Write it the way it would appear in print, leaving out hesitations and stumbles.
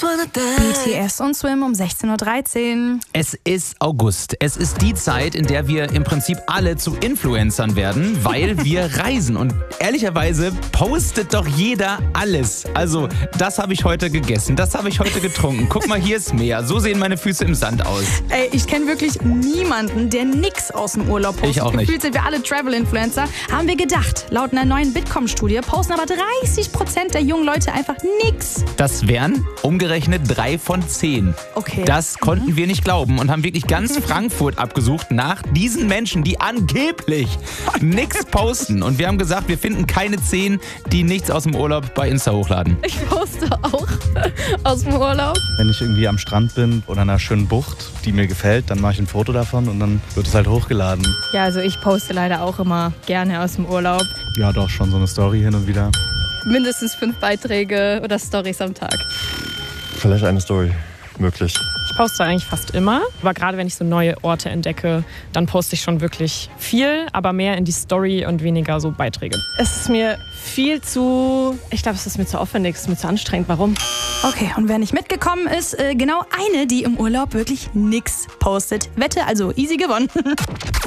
BTS und Swim um 16:13 Uhr. Es ist August. Es ist die Zeit, in der wir im Prinzip alle zu Influencern werden, weil wir reisen. Und ehrlicherweise postet doch jeder alles. Also, das habe ich heute gegessen, das habe ich heute getrunken. Guck mal, hier ist Meer. So sehen meine Füße im Sand aus. Ey, ich kenne wirklich niemanden, der nix aus dem Urlaub postet. Ich auch nicht. Gefühlt sind wir alle Travel-Influencer. Haben wir gedacht. Laut einer neuen Bitkom-Studie posten aber 30% der jungen Leute einfach nix. Das wären umgerechnet 3 von 10. Okay. Das konnten wir nicht glauben und haben wirklich ganz Frankfurt abgesucht nach diesen Menschen, die angeblich nichts posten. Und wir haben gesagt, wir finden keine 10, die nichts aus dem Urlaub bei Insta hochladen. Ich poste auch aus dem Urlaub. Wenn ich irgendwie am Strand bin oder in einer schönen Bucht, die mir gefällt, dann mache ich ein Foto davon und dann wird es halt hochgeladen. Ja, also ich poste leider auch immer gerne aus dem Urlaub. Ja, doch, schon so eine Story hin und wieder. Mindestens 5 Beiträge oder Stories am Tag. Vielleicht eine Story, möglich. Ich poste eigentlich fast immer, aber gerade wenn ich so neue Orte entdecke, dann poste ich schon wirklich viel, aber mehr in die Story und weniger so Beiträge. Es ist mir viel zu, ich glaube, es ist mir zu aufwendig, es ist mir zu anstrengend. Warum? Okay, und wer nicht mitgekommen ist, genau eine, die im Urlaub wirklich nix postet. Wette, also easy gewonnen.